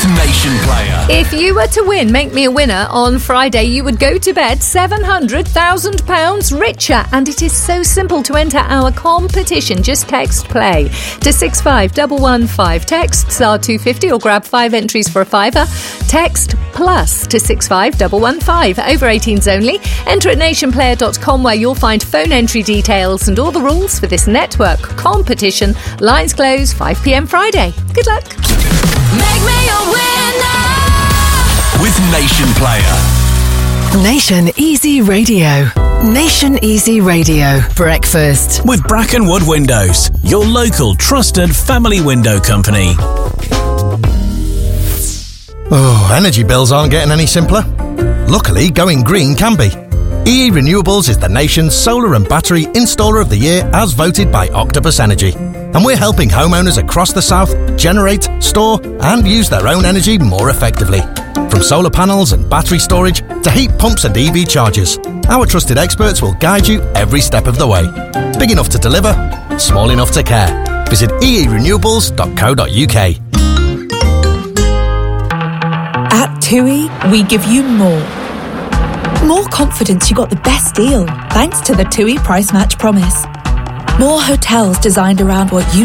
Nation Player. If you were to win Make Me a Winner on Friday, you would go to bed £700,000 richer. And it is so simple to enter our competition. Just text PLAY to 65115. Texts are £2.50 or grab 5 entries for a £5. Text PLUS to 65115. Over 18s only. Enter at nationplayer.com where you'll find phone entry details and all the rules for this network competition. Lines close 5 p.m. Friday. Good luck. Make me a winner With Nation Player. Nation Easy Radio. Nation Easy Radio. Breakfast. With Brackenwood Windows, your local trusted family window company. Oh, energy bills aren't getting any simpler. Luckily, going green can be. EE Renewables is the nation's solar and battery installer of the year as voted by Octopus Energy. And we're helping homeowners across the south generate, store and use their own energy more effectively. From solar panels and battery storage to heat pumps and EV chargers, our trusted experts will guide you every step of the way. Big enough to deliver, small enough to care. Visit eerenewables.co.uk. At TUI, we give you more. More confidence you got the best deal, thanks to the TUI Price Match Promise. More hotels designed around what you